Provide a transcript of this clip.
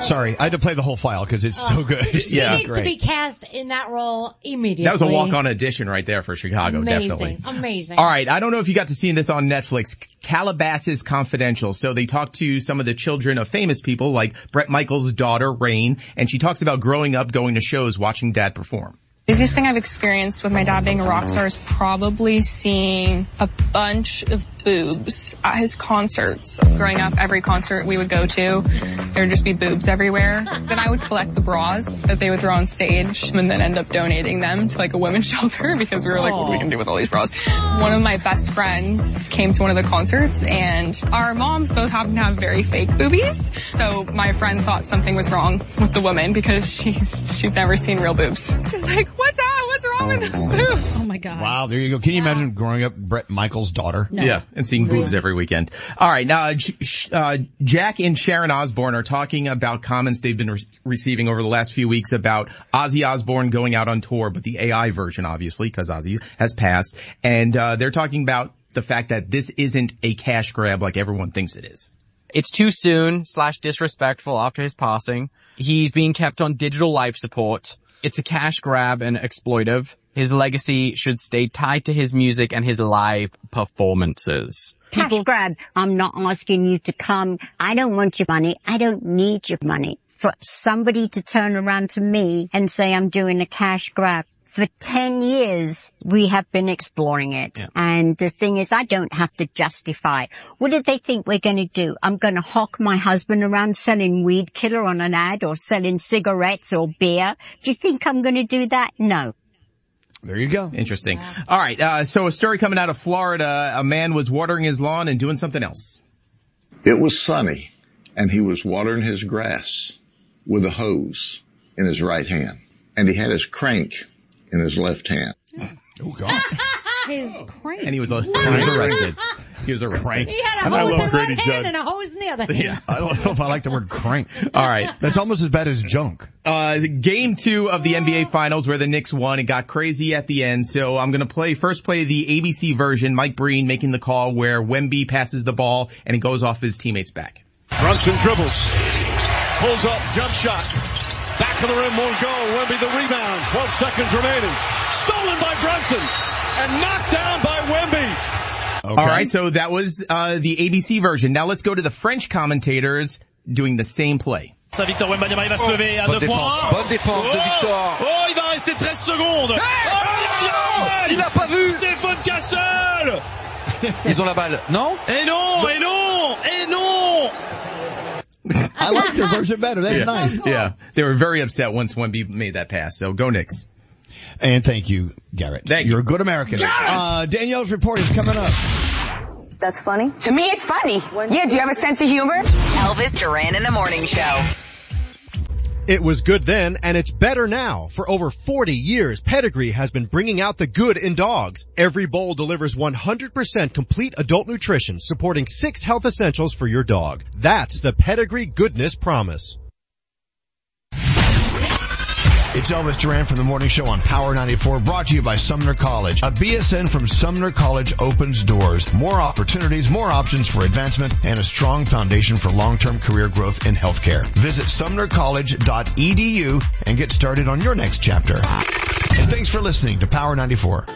Sorry, I had to play the whole file because it's so good. She needs to be cast in that role immediately. That was a walk-on audition right there for Chicago, definitely. Amazing. All right, I don't know if you got to see this on Netflix, Calabasas Confidential. So they talked to some of the children of famous people like Bret Michaels' daughter, Rain, and she talks about growing up going to shows, watching Dad perform. The easiest thing I've experienced with my dad being a rock star is probably seeing a bunch of boobs at his concerts. Growing up, every concert we would go to, there would just be boobs everywhere. Then I would collect the bras that they would throw on stage and then end up donating them to like a women's shelter because we were like, what are we going to do with all these bras? One of my best friends came to one of the concerts and our moms both happen to have very fake boobies. So my friend thought something was wrong with the woman because she'd never seen real boobs. She's like, what's wrong with those boobs? Oh my God. Wow, there you go. Can you imagine growing up Bret Michaels' daughter? No. Yeah, and seeing boobs every weekend. All right, now Jack and Sharon Osbourne are talking about comments they've been receiving over the last few weeks about Ozzy Osbourne going out on tour, but the AI version, obviously, because Ozzy has passed. And they're talking about the fact that this isn't a cash grab like everyone thinks it is. It's too soon / disrespectful after his passing. He's being kept on digital life support. It's a cash grab and exploitive. His legacy should stay tied to his music and his live performances. Cash grab. I'm not asking you to come. I don't want your money. I don't need your money. For somebody to turn around to me and say I'm doing a cash grab. For 10 years, we have been exploring it. Yeah. And the thing is, I don't have to justify. What do they think we're going to do? I'm going to hawk my husband around selling weed killer on an ad or selling cigarettes or beer. Do you think I'm going to do that? No. There you go. Interesting. Wow. All right. So a story coming out of Florida. A man was watering his lawn and doing something else. It was sunny, and he was watering his grass with a hose in his right hand. And he had his crank in his left hand. Oh, God. His crank. And he was arrested. He was arrested. He had a hose in one hand and a hose in the other hand. Yeah. I don't know if I like the word crank. All right. That's almost as bad as junk. Game 2 of the NBA Finals where the Knicks won. It got crazy at the end. So I'm going to first play the ABC version. Mike Breen making the call where Wemby passes the ball and it goes off his teammate's back. Brunson dribbles. Pulls up. Jump shot. Back of the rim, won't go. Wemby the rebound. 12 seconds remaining. Stolen by Brunson and knocked down by Wemby. Okay. All right, so that was the ABC version. Now let's go to the French commentators doing the same play. Ça, Victor Wembanyama, il va se lever à 2 points. Bonne défense de Victor. Oh, il va rester 13 secondes. Il n'a pas vu. C'est faute Cassel. Ils ont la balle, non? Et non, et non, et non. I like their version better. That's nice. Yeah. They were very upset once Wemby made that pass. So go Knicks. And thank you, Garrett. You're a good American. Danielle's report is coming up. That's funny? To me, it's funny. Yeah, do you have a sense of humor? Elvis Duran in the Morning Show. It was good then, and it's better now. For over 40 years, Pedigree has been bringing out the good in dogs. Every bowl delivers 100% complete adult nutrition, supporting 6 health essentials for your dog. That's the Pedigree Goodness Promise. It's Elvis Duran from the Morning Show on Power 94, brought to you by Sumner College. A BSN from Sumner College opens doors. More opportunities, more options for advancement, and a strong foundation for long-term career growth in healthcare. Visit sumnercollege.edu and get started on your next chapter. And thanks for listening to Power 94.